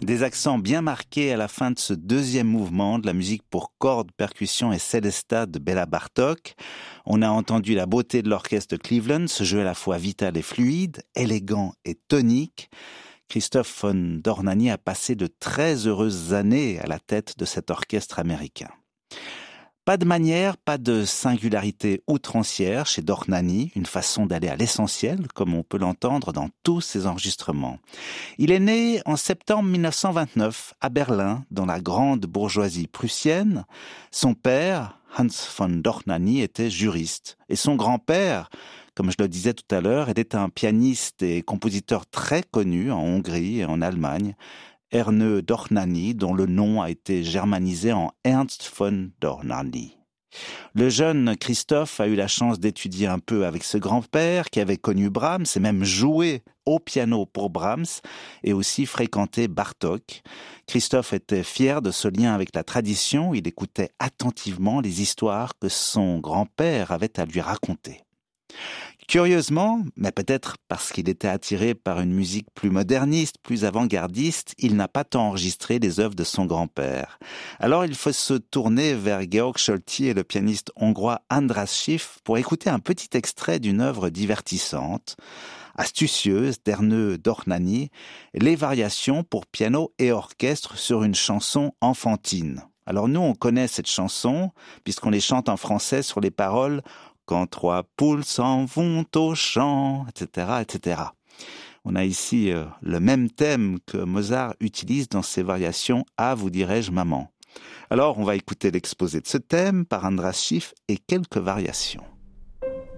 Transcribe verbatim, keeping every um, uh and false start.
Des accents bien marqués à la fin de ce deuxième mouvement de la musique pour cordes, percussions et célesta de Béla Bartók. On a entendu la beauté de l'orchestre de Cleveland, ce jeu à la fois vital et fluide, élégant et tonique. Christoph von Dohnányi a passé de très heureuses années à la tête de cet orchestre américain. Pas de manière, pas de singularité outrancière chez Dohnányi, une façon d'aller à l'essentiel, comme on peut l'entendre dans tous ses enregistrements. Il est né en septembre mille neuf cent vingt-neuf à Berlin, dans la grande bourgeoisie prussienne. Son père, Hans von Dohnányi, était juriste. Et son grand-père, comme je le disais tout à l'heure, était un pianiste et compositeur très connu en Hongrie et en Allemagne, Ernő Dohnányi, dont le nom a été germanisé en Ernst von Dohnányi. Le jeune Christoph a eu la chance d'étudier un peu avec ce grand-père qui avait connu Brahms et même joué au piano pour Brahms et aussi fréquenté Bartók. Christoph était fier de ce lien avec la tradition, il écoutait attentivement les histoires que son grand-père avait à lui raconter. Curieusement, mais peut-être parce qu'il était attiré par une musique plus moderniste, plus avant-gardiste, il n'a pas tant enregistré les œuvres de son grand-père. Alors il faut se tourner vers Georg Solti et le pianiste hongrois András Schiff pour écouter un petit extrait d'une œuvre divertissante, astucieuse d'Ernő Dohnányi, les variations pour piano et orchestre sur une chanson enfantine. Alors nous, on connaît cette chanson, puisqu'on les chante en français sur les paroles quand trois poules s'en vont au champ, et cetera, et cetera. On a ici euh, le même thème que Mozart utilise dans ses variations « Ah, vous dirais-je, maman ». Alors, on va écouter l'exposé de ce thème par András Schiff et quelques variations.